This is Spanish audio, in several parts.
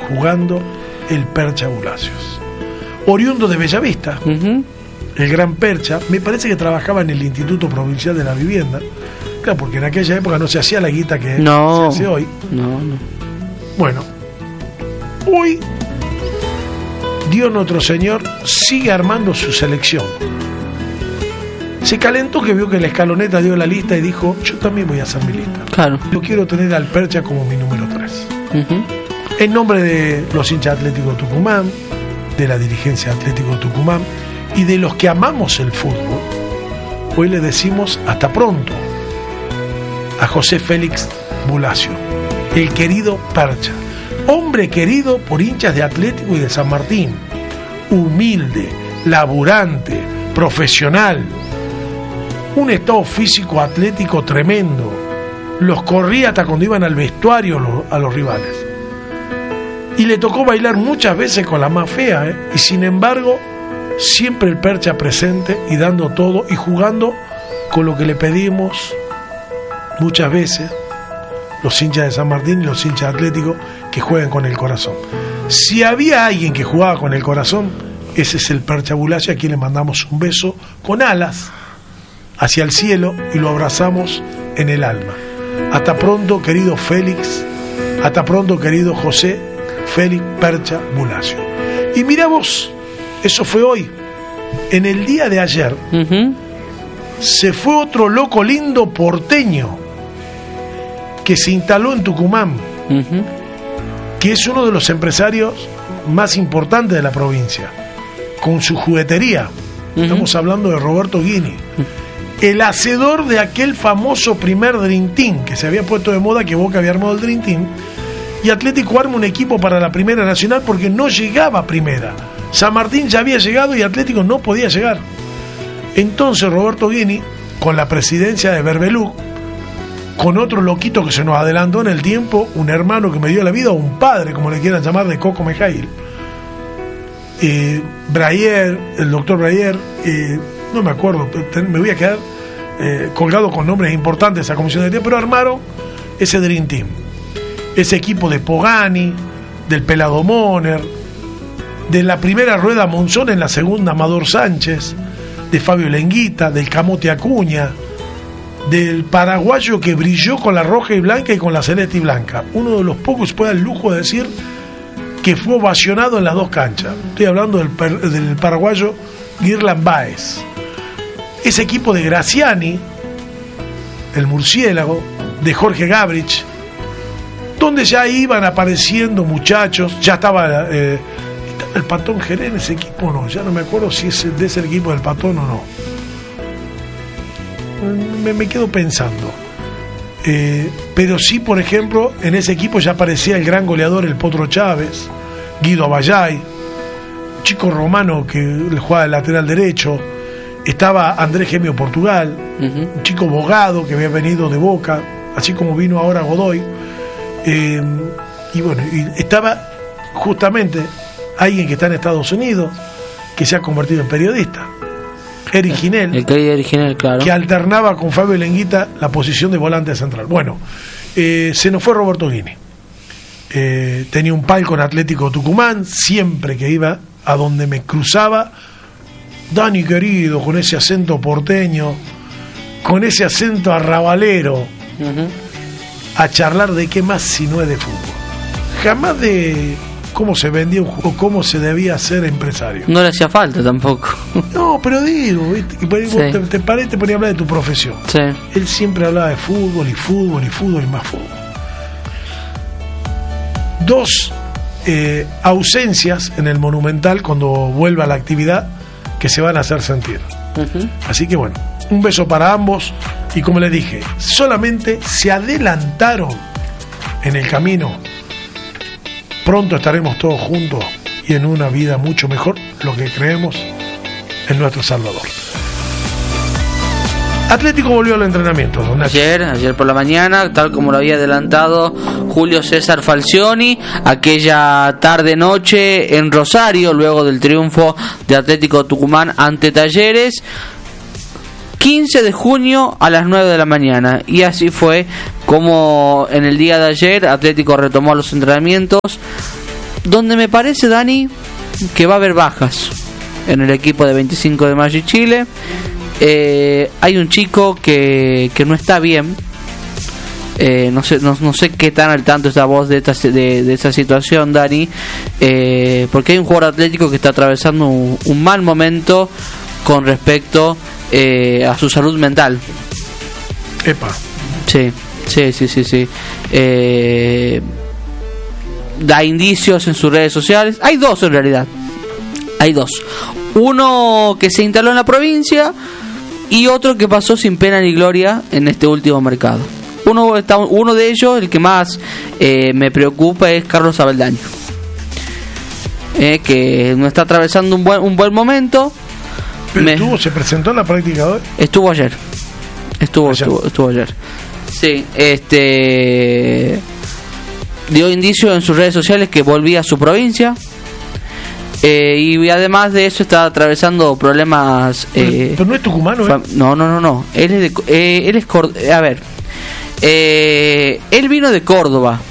jugando el Percha Bulacios, oriundo de Bellavista. El gran Percha, me parece que trabajaba en el Instituto Provincial de la Vivienda. Claro, porque en aquella época no se hacía la guita que se hace hoy. No. Bueno, hoy Dios nuestro Señor sigue armando su selección. Se calentó que vio que la escaloneta dio la lista y dijo, yo también voy a hacer mi lista. Claro. Yo quiero tener al Percha como mi número 3. En nombre de los hinchas Atlético Tucumán, de la dirigencia Atlético Tucumán y de los que amamos el fútbol, hoy le decimos hasta pronto a José Félix Bulacio, el querido Percha, hombre querido por hinchas de Atlético y de San Martín, humilde, laburante, profesional, un estado físico atlético tremendo, los corría hasta cuando iban al vestuario a los rivales, y le tocó bailar muchas veces con la más fea, y sin embargo siempre el Percha presente y dando todo y jugando con lo que le pedimos muchas veces los hinchas de San Martín y los hinchas atléticos, que jueguen con el corazón. Si había alguien que jugaba con el corazón, ese es el Percha Bulacio, a quien le mandamos un beso con alas hacia el cielo y lo abrazamos en el alma. Hasta pronto, querido Félix, hasta pronto, querido José Félix Percha Bulacio. Y mira vos, eso fue hoy. En el día de ayer se fue otro loco lindo porteño que se instaló en Tucumán, que es uno de los empresarios más importantes de la provincia, con su juguetería. Estamos hablando de Roberto Guini, el hacedor de aquel famoso primer Dream Team que se había puesto de moda, que Boca había armado el Dream Team y Atlético arma un equipo para la Primera Nacional porque no llegaba a Primera. San Martín ya había llegado y Atlético no podía llegar. Entonces Roberto Guini, con la presidencia de Berbelú, con otro loquito que se nos adelantó en el tiempo, un hermano que me dio la vida, o un padre, como le quieran llamar, de Coco Mejail, Brayer, el doctor Brayer, no me acuerdo, me voy a quedar colgado con nombres importantes de esa comisión de tiempo, pero armaron ese Dream Team, ese equipo de Pogani, del Pelado Moner, de la primera rueda Monzón, en la segunda Amador Sánchez, de Fabio Lenguita, del Camote Acuña, del paraguayo que brilló con la roja y blanca y con la celeste y blanca, uno de los pocos que puede dar el lujo de decir que fue ovacionado en las dos canchas. Estoy hablando del paraguayo Guirlan Báez. Ese equipo de Graciani, el murciélago, de Jorge Gabrich, donde ya iban apareciendo muchachos, ya estaba el Patón Jerez en ese equipo, no, ya no me acuerdo si es de ese equipo del Patón o no. Me quedo pensando, pero sí, por ejemplo, en ese equipo ya aparecía el gran goleador, el Potro Chávez, Guido Abayay, chico romano que le jugaba de lateral derecho, estaba Andrés Gemio Portugal, un chico Bogado que había venido de Boca, así como vino ahora Godoy, y bueno, y estaba justamente alguien que está en Estados Unidos, que se ha convertido en periodista, Eric Ginel, el querido Eric Ginel, claro, que alternaba con Fabio Lenguita la posición de volante central. Bueno, se nos fue Roberto Guini. Tenía un palco en Atlético Tucumán, siempre que iba a donde me cruzaba, Dani querido, con ese acento porteño, con ese acento arrabalero, a charlar de qué más si no es de fútbol. Jamás de cómo se vendía un juego, cómo se debía ser empresario. No le hacía falta tampoco. No, pero digo, ¿viste? Vos te paré y te ponía a hablar de tu profesión. Sí. Él siempre hablaba de fútbol y fútbol y fútbol y más fútbol. Dos ausencias en el Monumental cuando vuelva a la actividad que se van a hacer sentir. Así que bueno, un beso para ambos y como les dije, solamente se adelantaron en el camino. Pronto estaremos todos juntos y en una vida mucho mejor, lo que creemos en nuestro Salvador. Atlético volvió al entrenamiento, don Nacho. Ayer por la mañana, tal como lo había adelantado Julio César Falcioni, aquella tarde-noche en Rosario, luego del triunfo de Atlético Tucumán ante Talleres, 15 de junio a las 9 de la mañana. Y así fue como en el día de ayer Atlético retomó los entrenamientos donde me parece, Dani, que va a haber bajas en el equipo de 25 de Mayo y Chile. Hay un chico que no está bien. No sé qué tan al tanto está vos de esta situación, Dani, porque hay un jugador atlético que está atravesando un mal momento con respecto a su salud mental. Epa. Sí. Da indicios en sus redes sociales. Hay dos en realidad. Hay dos. Uno que se instaló en la provincia y otro que pasó sin pena ni gloria en este último mercado. Uno de ellos, el que más me preocupa, es Carlos Abeldaño, que no está atravesando un buen momento. Pero ¿se presentó en la práctica hoy? Estuvo ayer. Estuvo ayer. Sí, dio indicios en sus redes sociales que volvía a su provincia. Y además de eso está atravesando problemas. Pero no es tucumano, No. Él vino de Córdoba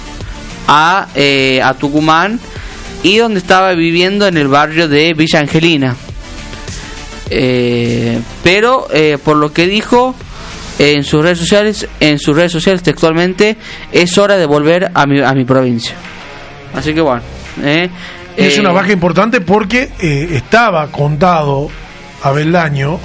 a Tucumán, y donde estaba viviendo en el barrio de Villa Angelina. Pero por lo que dijo en sus redes sociales textualmente, es hora de volver a mi provincia. Así que bueno, es una baja importante porque estaba contado Abeldaño,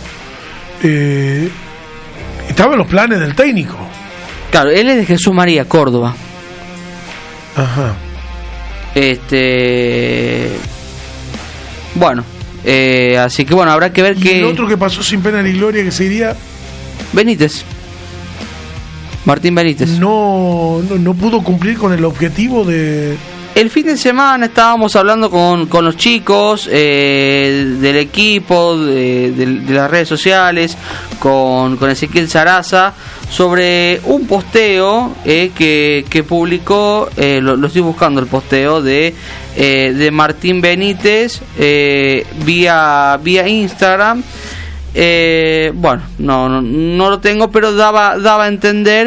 estaba en los planes del técnico. Claro, él es de Jesús María, Córdoba. Ajá. Bueno, así que bueno, habrá que ver. ¿Y el otro que pasó sin pena ni gloria, que sería? Benítez. Martín Benítez. No pudo cumplir con el objetivo de... El fin de semana estábamos hablando con los chicos del equipo, de las redes sociales, con Ezequiel Saraza, sobre un posteo que publicó, lo estoy buscando, el posteo de Martín Benítez vía Instagram. Bueno, no lo tengo, pero daba a entender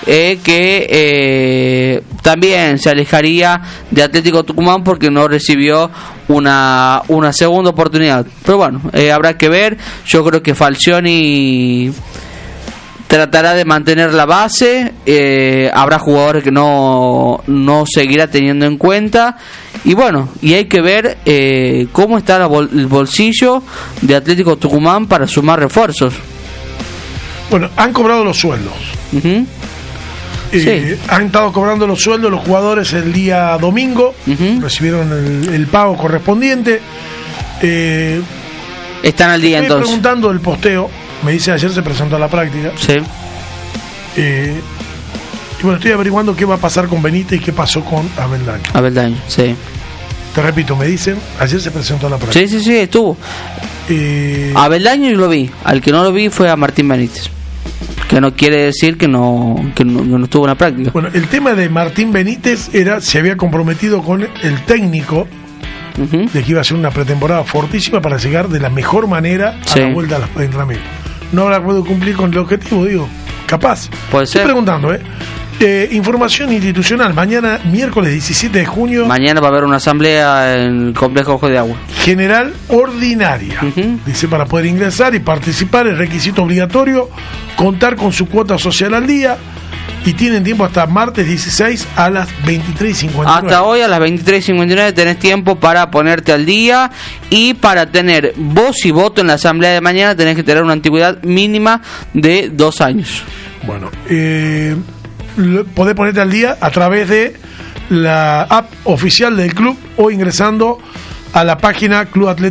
que también se alejaría de Atlético Tucumán porque no recibió una segunda oportunidad. Pero bueno, habrá que ver. Yo creo que Falcioni tratará de mantener la base. Habrá jugadores que no seguirá teniendo en cuenta. Y bueno, y hay que ver cómo está el bolsillo de Atlético Tucumán para sumar refuerzos. Bueno, han cobrado los sueldos. Uh-huh. Sí. Han estado cobrando los sueldos los jugadores el día domingo. Uh-huh. Recibieron el pago correspondiente. Están al día entonces. Estoy preguntando el posteo. Me dice ayer se presentó a la práctica. Sí. Y bueno, estoy averiguando qué va a pasar con Benítez y qué pasó con Abeldaño, sí. Te repito, me dicen, ayer se presentó a la práctica. Sí, estuvo. Abeldaño y lo vi. Al que no lo vi fue a Martín Benítez. Que no quiere decir que no estuvo en la práctica. Bueno, el tema de Martín Benítez se había comprometido con el técnico, uh-huh, de que iba a ser una pretemporada fortísima para llegar de la mejor manera a la vuelta a los entrenamientos. No habrá podido cumplir con el objetivo, digo, capaz. Puede ser. Estoy preguntando, información institucional, mañana miércoles 17 de junio. Mañana va a haber una asamblea en el complejo Ojo de Agua. General ordinaria. Uh-huh. Dice, para poder ingresar y participar es requisito obligatorio contar con su cuota social al día, y tienen tiempo hasta martes 16 a las 23:59. Hasta hoy a las 23:59 tenés tiempo para ponerte al día, y para tener voz y voto en la asamblea de mañana tenés que tener una antigüedad mínima de 2 años. Bueno, podés ponerte al día a través de la app oficial del club o ingresando a la página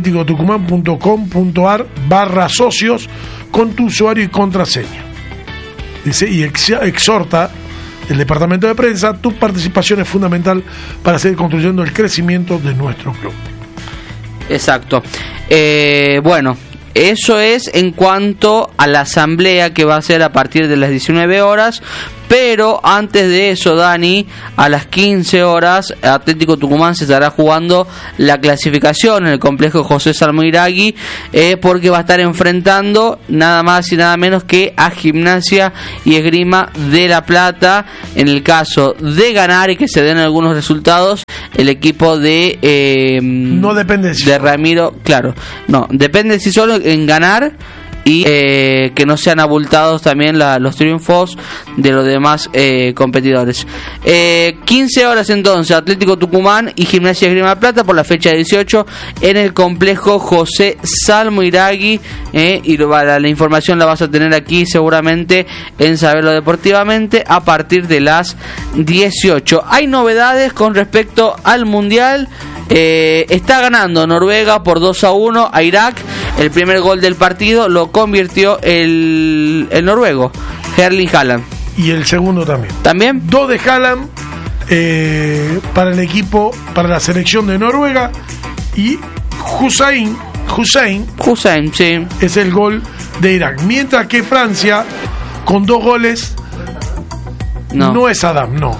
clubatléticotucumán.com.ar/socios con tu usuario y contraseña. Dice, y exhorta el departamento de prensa: tu participación es fundamental para seguir construyendo el crecimiento de nuestro club. Exacto. Bueno, eso es en cuanto a la asamblea que va a ser a partir de las 19 horas, Pero antes de eso, Dani, a las 15 horas, Atlético Tucumán se estará jugando la clasificación en el complejo José Salmoiragui, porque va a estar enfrentando nada más y nada menos que a Gimnasia y Esgrima de La Plata. En el caso de ganar y que se den algunos resultados, el equipo de no depende de, de Ramiro, claro, no, depende si solo en ganar y que no sean abultados también los triunfos de los demás competidores. 15 horas entonces, Atlético Tucumán y Gimnasia Esgrima de La Plata por la fecha 18 en el complejo José Salmoiragui, y la información la vas a tener aquí seguramente en Saberlo Deportivamente a partir de las 18. Hay novedades con respecto al Mundial. Está ganando Noruega por 2-1 a Irak. El primer gol del partido lo convirtió el noruego Erling Haaland. Y el segundo también. ¿También? 2 de Haaland para el equipo, para la selección de Noruega. Y Hussein, sí, es el gol de Irak. Mientras que Francia, con 2 goles, no es Adam, no.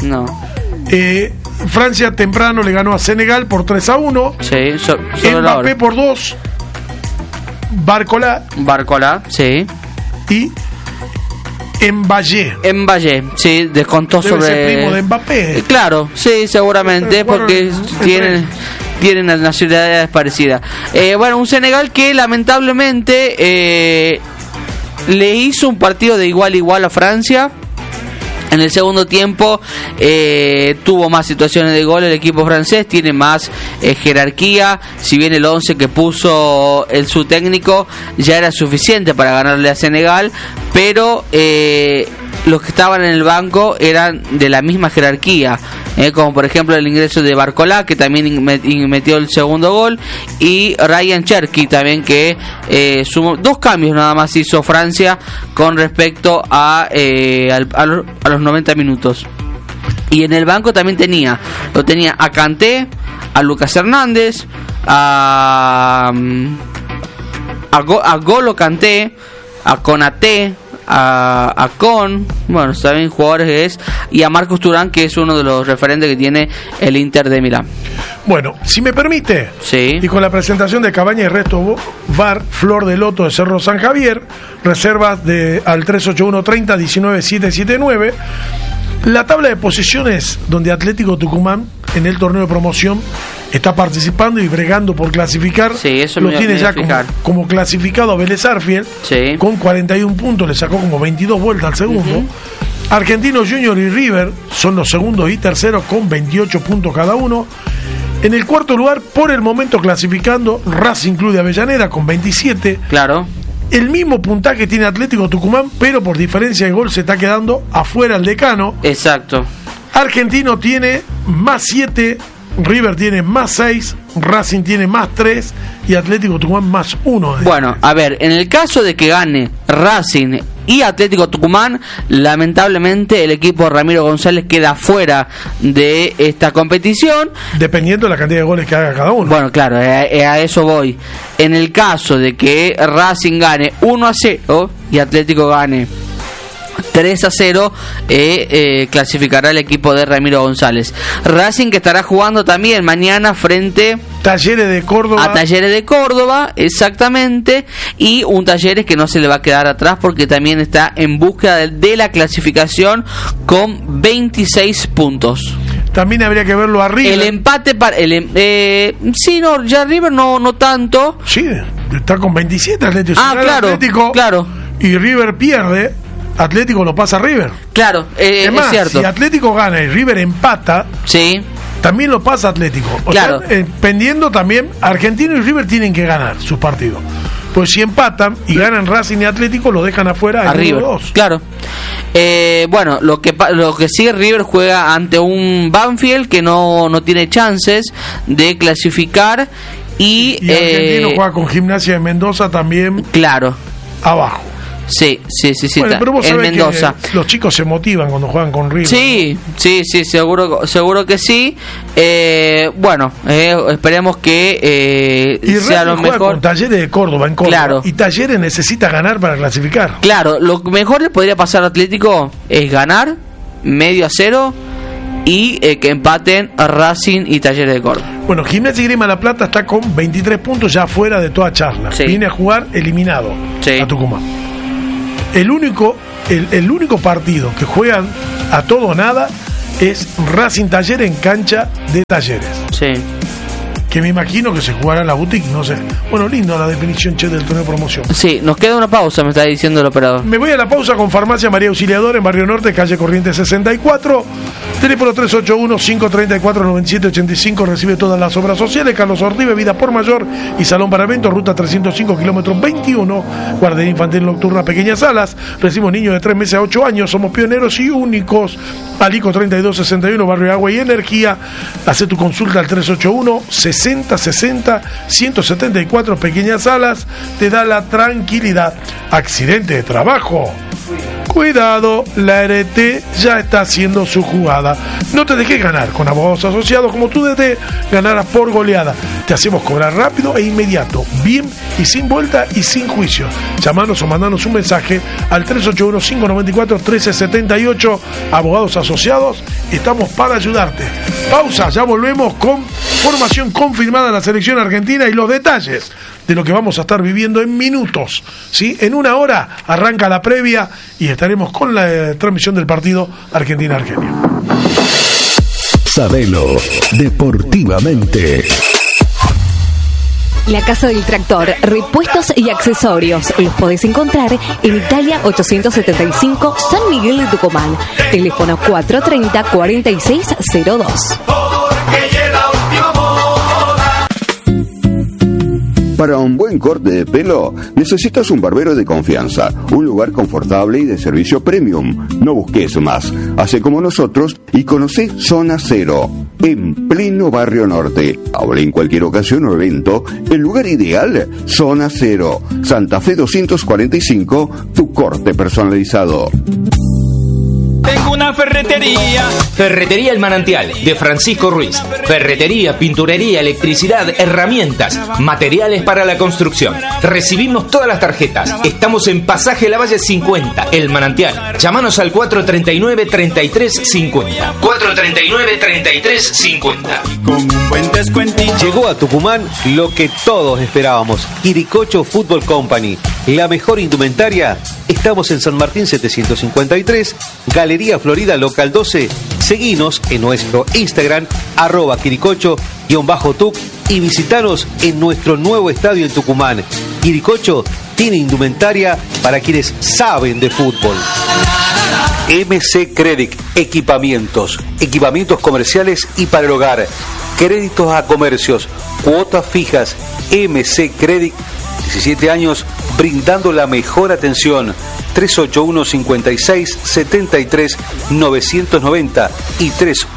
Francia temprano le ganó a Senegal por 3-1. Sí, solo Mbappé por 2. Barcola, sí. Y Mbappé, sí, descontó debe sobre ser primo de Mbappé. Claro, sí, seguramente, porque tienen nacionalidades parecidas. Bueno, un Senegal que lamentablemente le hizo un partido de igual a igual a Francia. En el segundo tiempo tuvo más situaciones de gol el equipo francés, tiene más jerarquía, si bien el 11 que puso su técnico ya era suficiente para ganarle a Senegal, pero los que estaban en el banco eran de la misma jerarquía, como por ejemplo el ingreso de Barcola, que también metió el segundo gol, y Ryan Cherki también, que sumó 2 cambios nada más hizo Francia con respecto a los 90 minutos. Y en el banco también tenía a Kanté, a Lucas Hernández, a Golo Kanté, a Konaté, a Con, bueno, saben jugadores y a Marcos Turán, que es uno de los referentes que tiene el Inter de Milán. Bueno, si me permite, sí. Y con la presentación de Cabaña y Resto Bar, Flor de Loto de Cerro San Javier, reservas al 381-30-19-779. La tabla de posiciones donde Atlético Tucumán en el torneo de promoción está participando y bregando por clasificar, sí, eso lo tiene ya como clasificado a Vélez Sarsfield, sí, con 41 puntos, le sacó como 22 vueltas al segundo. Argentinos Junior y River son los segundos y terceros con 28 puntos cada uno. En el cuarto lugar, por el momento clasificando, Racing Club de Avellaneda con 27. Claro. El mismo puntaje tiene Atlético Tucumán, pero por diferencia de gol se está quedando afuera el decano. Exacto. Argentino tiene más 7, River tiene más 6, Racing tiene más 3 y Atlético Tucumán más 1. Bueno, a ver, en el caso de que gane Racing y Atlético Tucumán, lamentablemente el equipo de Ramiro González queda fuera de esta competición, dependiendo de la cantidad de goles que haga cada uno. Bueno, claro, a eso voy. En el caso de que Racing gane 1-0 y Atlético gane 3-0, clasificará el equipo de Ramiro González. Racing que estará jugando también mañana frente Talleres de Córdoba. A Talleres de Córdoba, exactamente. Y un Talleres que no se le va a quedar atrás porque también está en búsqueda de la clasificación con 26 puntos. También habría que verlo a River. El empate para sí, no, ya River no tanto. Sí, está con 27 Atlético. Claro, Atlético, claro. Y River pierde, Atlético lo pasa a River. Claro, es más, cierto. Si Atlético gana y River empata, sí, también lo pasa Atlético. Claro. Sea, pendiendo también, Argentino y River tienen que ganar sus partidos. Pues si empatan y ganan Racing y Atlético, lo dejan afuera a River. Claro. Bueno, lo que sí, River juega ante un Banfield que no tiene chances de clasificar y Argentino juega con Gimnasia de Mendoza también. Claro. Abajo. Sí. Bueno, pero vos en sabés Mendoza. Que los chicos se motivan cuando juegan con River. Sí, seguro que sí. Bueno, esperemos que sea lo mejor. Con Talleres de Córdoba en Córdoba. Claro. Y Talleres necesita ganar para clasificar. Claro, lo mejor le podría pasar al Atlético es ganar 0-0 y que empaten a Racing y Talleres de Córdoba. Bueno, Gimnasia y Grima La Plata está con 23 puntos ya fuera de toda charla. Sí. Viene a jugar eliminado a Tucumán. El único partido que juegan a todo o nada es Racing Talleres en cancha de Talleres. Sí. Que me imagino que se jugará en la boutique, no sé. Bueno, lindo la definición, che, del torneo de promoción. Sí, nos queda una pausa, me está diciendo el operador. Me voy a la pausa con Farmacia María Auxiliadora en Barrio Norte, calle Corrientes 64. Teléfono 381-534-9785. Recibe todas las obras sociales. Carlos Ortiz, bebida por mayor y salón para eventos. Ruta 305, kilómetro 21. Guardería infantil nocturna, pequeñas salas. Recibimos niños de 3 meses a 8 años. Somos pioneros y únicos. Alico 3261, Barrio Agua y Energía. Hace tu consulta al 381-6060-174. Pequeñas salas. Te da la tranquilidad. Accidente de trabajo. Cuidado, la ART ya está haciendo su jugada. No te dejes ganar con abogados asociados como tú desde ganarás por goleada. Te hacemos cobrar rápido e inmediato, bien y sin vuelta y sin juicio. Llamanos o mandanos un mensaje al 381-594-1378. Abogados asociados, estamos para ayudarte. Pausa, ya volvemos con formación confirmada de la selección argentina y los detalles de lo que vamos a estar viviendo en minutos, ¿sí? En una hora arranca la previa y estaremos con la transmisión del partido Argentina-Argelia. Sabelo deportivamente. La Casa del Tractor, repuestos y accesorios. Los podés encontrar en Italia 875, San Miguel de Tucumán. Teléfono 430-4602. Para un buen corte de pelo, necesitas un barbero de confianza, un lugar confortable y de servicio premium. No busques más. Hace como nosotros y conoce Zona Cero, en pleno Barrio Norte. Ahora en cualquier ocasión o evento, el lugar ideal, Zona Cero, Santa Fe 245, tu corte personalizado. Tengo una ferretería. Ferretería El Manantial, de Francisco Ruiz. Ferretería, pinturería, electricidad, herramientas, materiales para la construcción. Recibimos todas las tarjetas. Estamos en Pasaje Lavalle 50, El Manantial. Llámanos al 439-3350. 439-3350. Con un buen descuentito. Llegó a Tucumán lo que todos esperábamos. Quiricocho Fútbol Company. La mejor indumentaria. Estamos en San Martín 753, Galería Florida Local 12. Seguinos en nuestro Instagram, @Quiricocho_Tuc, y visitanos en nuestro nuevo estadio en Tucumán. Quiricocho tiene indumentaria para quienes saben de fútbol. MC Credit, equipamientos comerciales y para el hogar, créditos a comercios, cuotas fijas. MC Credit, 17 años brindando la mejor atención. 381-56-73-990 y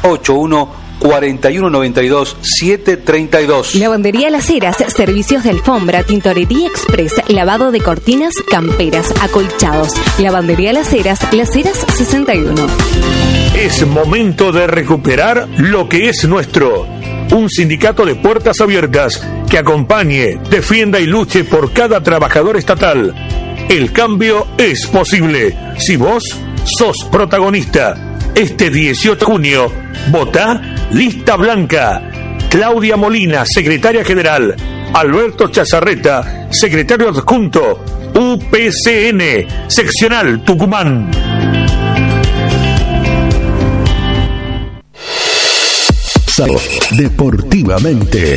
381-4192-732. Lavandería Las Heras, servicios de alfombra, tintorería express, lavado de cortinas, camperas, acolchados. Lavandería Las Heras 61. Es momento de recuperar lo que es nuestro. Un sindicato de puertas abiertas que acompañe, defienda y luche por cada trabajador estatal. El cambio es posible si vos sos protagonista. Este 18 de junio, votá Lista Blanca. Claudia Molina, secretaria general. Alberto Chazarreta, secretario adjunto. UPCN, seccional Tucumán. Deportivamente.